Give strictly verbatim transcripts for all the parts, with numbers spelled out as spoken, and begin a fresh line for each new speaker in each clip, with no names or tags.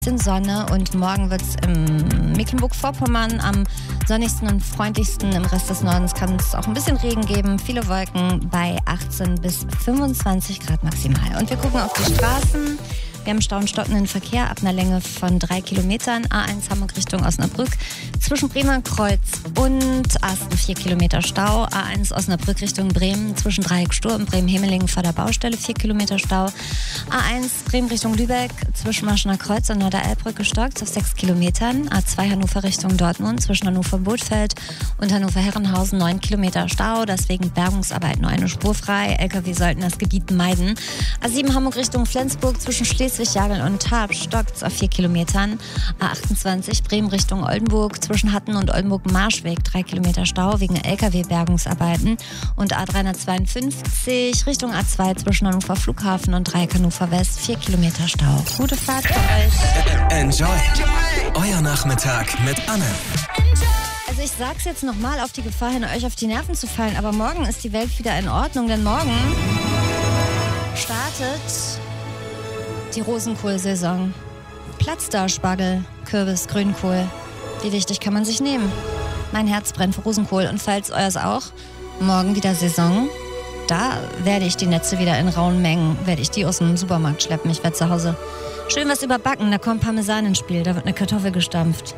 In Sonne und morgen wird es im Mecklenburg-Vorpommern am sonnigsten und freundlichsten. Im Rest des Nordens kann es auch ein bisschen Regen geben. Viele Wolken bei achtzehn bis fünfundzwanzig Grad maximal. Und wir gucken auf die Straßen. Wir haben Stau und stockenden Verkehr ab einer Länge von drei Kilometern. A eins Hamburg Richtung Osnabrück. Zwischen Bremer Kreuz und Asten vier Kilometer Stau. A eins Osnabrück Richtung Bremen. Zwischen Dreieck Stur und Bremen-Hemelingen vor der Baustelle vier Kilometer Stau. A eins Bremen Richtung Lübeck. Zwischen Marschener Kreuz und Norderelbbrück gestockt auf sechs Kilometern. A zwei Hannover Richtung Dortmund. Zwischen Hannover-Bothfeld und Hannover-Herrenhausen neun Kilometer Stau. Deswegen Bergungsarbeit nur eine Spur frei. L K W sollten das Gebiet meiden. A sieben Hamburg Richtung Flensburg. Zwischen Schleswig-Jagel und Tarp stockt auf vier Kilometern. A achtundzwanzig Bremen Richtung Oldenburg. Zwischen Hatten und Oldenburg-Marschweg drei Kilometer Stau wegen L K W-Bergungsarbeiten. Und A dreihundertzweiundfünfzig Richtung A zwei zwischen Hannover Flughafen und Dreieck Hannover West vier Kilometer Stau. Gute Fahrt für euch.
Enjoy. Euer Nachmittag mit Anne.
Also ich sag's jetzt nochmal auf die Gefahr hin, euch auf die Nerven zu fallen, aber morgen ist die Welt wieder in Ordnung, denn morgen startet die Rosenkohl-Saison. Platz da, Spargel, Kürbis, Grünkohl. Wie wichtig kann man sich nehmen? Mein Herz brennt für Rosenkohl. Und falls euers auch, morgen wieder Saison. Da werde ich die Netze wieder in rauen Mengen, werde ich die aus dem Supermarkt schleppen. Ich werde zu Hause schön was überbacken. Da kommt Parmesan ins Spiel, da wird eine Kartoffel gestampft.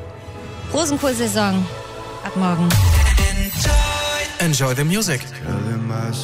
Rosenkohl-Saison ab morgen.
Enjoy the music.